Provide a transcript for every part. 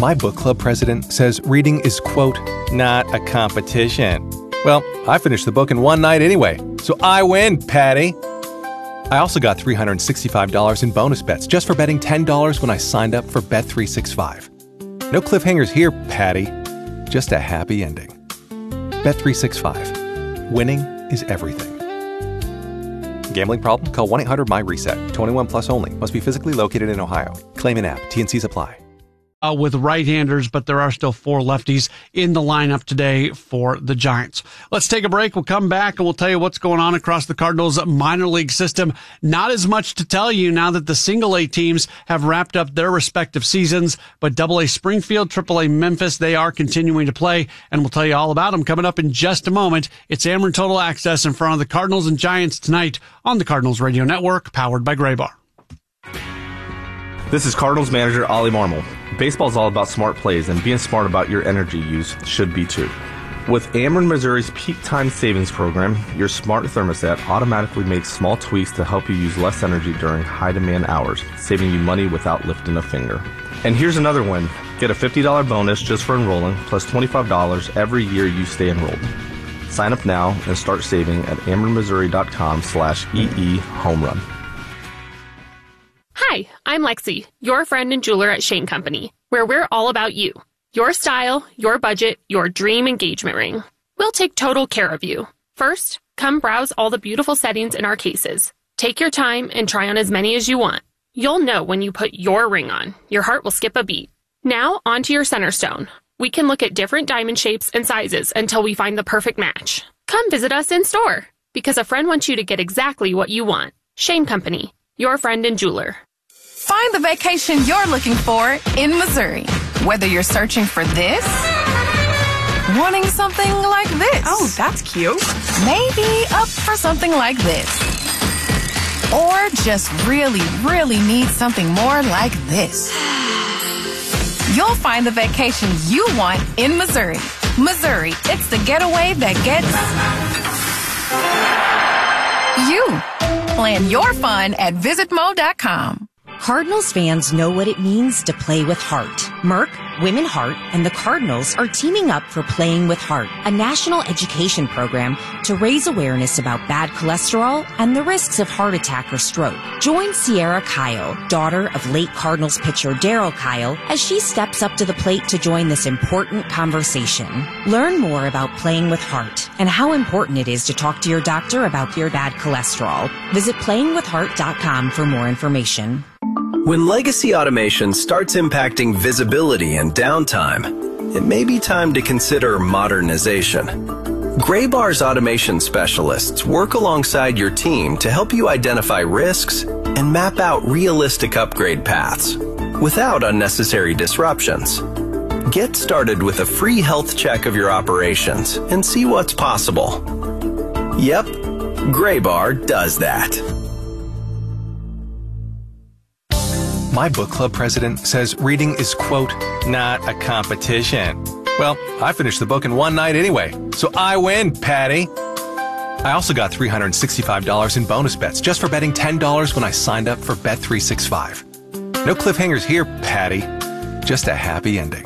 My book club president says reading is, quote, not a competition. Well, I finished the book in one night anyway, so I win, Patty. I also got $365 in bonus bets just for betting $10 when I signed up for Bet365. No cliffhangers here, Patty. Just a happy ending. Bet365. Winning is everything. Gambling problem? Call 1-800-MY-RESET. 21 plus only. Must be physically located in Ohio. Claim in app. T&Cs apply. With right-handers, but there are still 4 lefties in the lineup today for the Giants. Let's take a break. We'll come back and we'll tell you what's going on across the Cardinals minor league system. Not as much to tell you now that the single-A teams have wrapped up their respective seasons, but Double-A Springfield, Triple-A Memphis, they are continuing to play, and we'll tell you all about them coming up in just a moment. It's Ameren Total Access in front of the Cardinals and Giants tonight on the Cardinals Radio Network, powered by Graybar. This is Cardinals manager Ollie Marmol. Baseball is all about smart plays, and being smart about your energy use should be too. With Ameren Missouri's Peak Time Savings Program, your smart thermostat automatically makes small tweaks to help you use less energy during high-demand hours, saving you money without lifting a finger. And here's another win. Get a $50 bonus just for enrolling, plus $25 every year you stay enrolled. Sign up now and start saving at amerenmissouri.com/EE home run. Hi, I'm Lexi, your friend and jeweler at Shane Company, where we're all about you. Your style, your budget, your dream engagement ring. We'll take total care of you. First, come browse all the beautiful settings in our cases. Take your time and try on as many as you want. You'll know when you put your ring on. Your heart will skip a beat. Now, onto your center stone. We can look at different diamond shapes and sizes until we find the perfect match. Come visit us in store, because a friend wants you to get exactly what you want. Shane Company, your friend and jeweler. Find the vacation you're looking for in Missouri. Whether you're searching for this, wanting something like this. Oh, that's cute. Maybe up for something like this. Or just really, really need something more like this. You'll find the vacation you want in Missouri. Missouri, it's the getaway that gets you. Plan your fun at visitmo.com. Cardinals fans know what it means to play with heart. Merck, Women Heart, and the Cardinals are teaming up for Playing with Heart, a national education program to raise awareness about bad cholesterol and the risks of heart attack or stroke. Join Sierra Kyle, daughter of late Cardinals pitcher Darryl Kyle, as she steps up to the plate to join this important conversation. Learn more about Playing with Heart and how important it is to talk to your doctor about your bad cholesterol. Visit playingwithheart.com for more information. When legacy automation starts impacting visibility and downtime, it may be time to consider modernization. Graybar's automation specialists work alongside your team to help you identify risks and map out realistic upgrade paths without unnecessary disruptions. Get started with a free health check of your operations and see what's possible. Yep, Graybar does that. My book club president says reading is, quote, not a competition. Well, I finished the book in one night anyway, so I win, Patty. I also got $365 in bonus bets just for betting $10 when I signed up for Bet365. No cliffhangers here, Patty. Just a happy ending.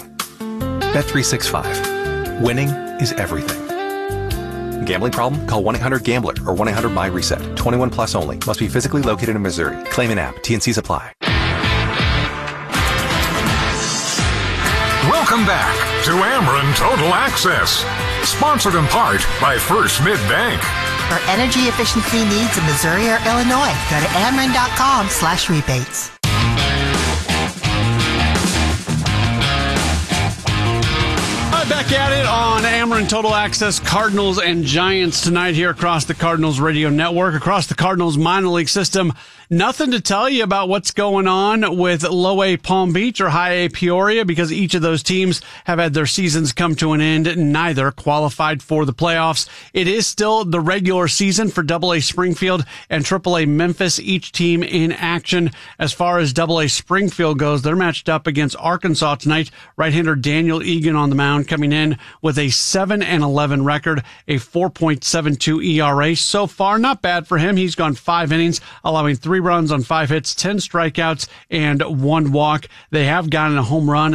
Bet365. Winning is everything. Gambling problem? Call 1-800-GAMBLER or 1-800-MY-RESET. 21 plus only. Must be physically located in Missouri. Claim in app. T&Cs apply. Welcome back to Ameren Total Access, sponsored in part by First Mid-Bank. For energy efficiency needs in Missouri or Illinois, go to ameren.com/rebates. Back at it on Ameren Total Access, Cardinals and Giants tonight here across the Cardinals Radio Network, across the Cardinals minor league system. Nothing to tell you about what's going on with Low A Palm Beach or High A Peoria, because each of those teams have had their seasons come to an end. Neither qualified for the playoffs. It is still the regular season for Double A Springfield and Triple A Memphis, each team in action. As far as Double A Springfield goes, they're matched up against Arkansas tonight. Right-hander Daniel Egan on the mound, coming in with a 7-11 record, a 4.72 ERA. So far, not bad for him. He's gone 5 innings, allowing 3 runs on 5 hits, 10 strikeouts, and 1 walk. They have gotten a home run